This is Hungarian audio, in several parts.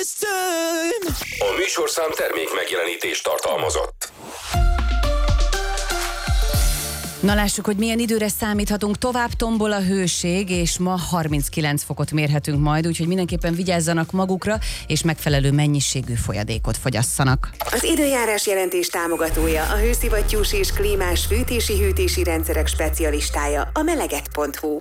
this time. A műsorszám termék megjelenítést tartalmazott. Na lássuk, hogy milyen időre számíthatunk. Tovább tombol a hőség, és ma 39 fokot mérhetünk majd, úgyhogy mindenképpen vigyázzanak magukra, és megfelelő mennyiségű folyadékot fogyasszanak. Az időjárás jelentés támogatója, a hőszivattyús és klímás fűtési-hűtési rendszerek specialistája, a meleget.hu.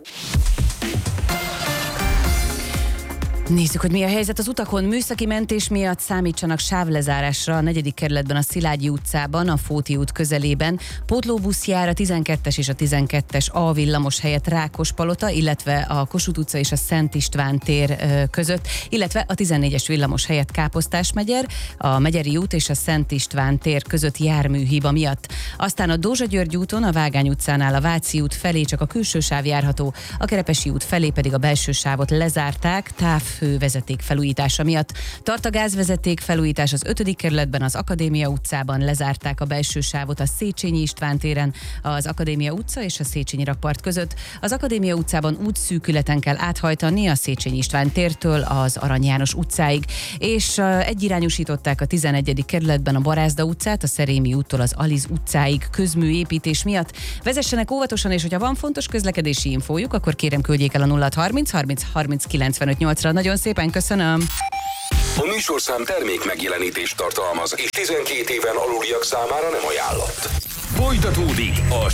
Nézzük, hogy mi a helyzet az utakon. Műszaki mentés miatt számítsanak sávlezárásra a 4. kerületben, a Szilágyi utcában, a Fóti út közelében. Pótlóbusz jár a 12-es és a 12-es A villamos helyett Rákospalota, illetve a Kossuth utca és a Szent István tér között, illetve a 14-es villamos helyett Káposztás-megyer, a Megyeri út és a Szent István tér között járműhiba miatt. Aztán a Dózsa-György úton, a Vágány utcánál a Váci út felé csak a külső sáv járható, a Kerepesi út felé pedig a belső sávot lezárták, távhővezeték felújítása miatt. Tart a gázvezeték felújítás az 5. kerületben, az Akadémia utcában lezárták a belső sávot a Széchenyi István téren, az Akadémia utca és a Széchenyi rakpart között. Az Akadémia utcában útszűkületen kell áthajtani a Széchenyi István tértől az Arany János utcáig, és egyirányosították a 11. kerületben a Barázda utcát, a Szerémi úttól az Aliz utcáig közműépítés miatt. Vezessenek óvatosan, és hogyha van fontos közlekedési infójuk, akkor kérem küldjék el a 0630 30 30 95 8-ra. Nagyon szépen köszönöm! A műsorszám termék megjelenítést tartalmaz, és 12 éven aluliak számára nem ajánlott. Folytatódik a